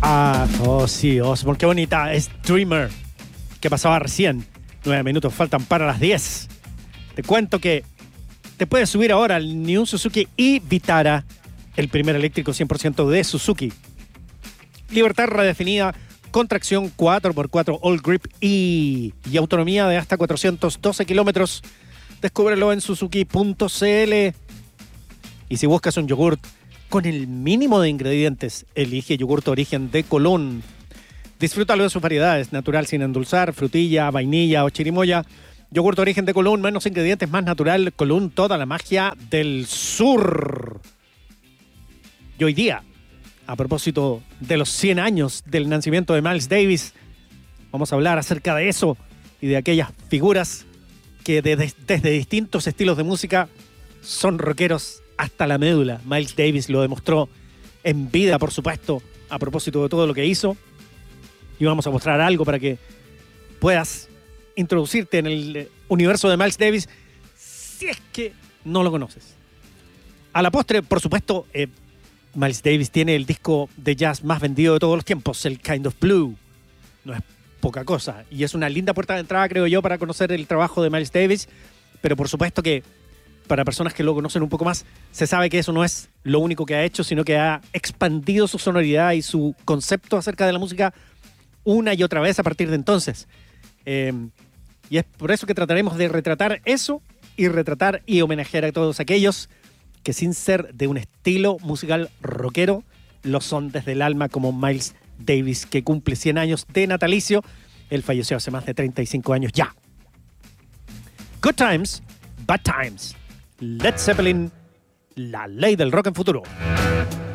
Oh sí, Osbourne, qué bonita. Es Dreamer, que pasaba recién. 9 minutos faltan para las 10. Te cuento que te puedes subir ahora al New Suzuki e-Vitara, el primer eléctrico 100% de Suzuki. Libertad redefinida, con tracción 4x4 All Grip y autonomía de hasta 412 kilómetros. Descúbrelo en suzuki.cl. Y si buscas un yogurt con el mínimo de ingredientes, elige yogurt origen de Colón. Disfrútalo de sus variedades, natural sin endulzar, frutilla, vainilla o chirimoya. Yogurt origen de Colón, menos ingredientes, más natural. Colón, toda la magia del sur. Y hoy día, a propósito de los 100 años del nacimiento de Miles Davis, vamos a hablar acerca de eso y de aquellas figuras que desde distintos estilos de música son rockeros hasta la médula. Miles Davis lo demostró en vida, por supuesto, a propósito de todo lo que hizo. Y vamos a mostrar algo para que puedas introducirte en el universo de Miles Davis si es que no lo conoces. A la postre, por supuesto, Miles Davis tiene el disco de jazz más vendido de todos los tiempos, el Kind of Blue. No es poca cosa. Y es una linda puerta de entrada, creo yo, para conocer el trabajo de Miles Davis. Pero por supuesto que para personas que lo conocen un poco más, se sabe que eso no es lo único que ha hecho, sino que ha expandido su sonoridad y su concepto acerca de la música una y otra vez a partir de entonces. Y es por eso que trataremos de retratar eso y retratar y homenajear a todos aquellos que sin ser de un estilo musical rockero, lo son desde el alma, como Miles Davis, que cumple 100 años de natalicio. Él falleció hace más de 35 años ya. Good Times, Bad Times. Led Zeppelin, la ley del rock en futuro.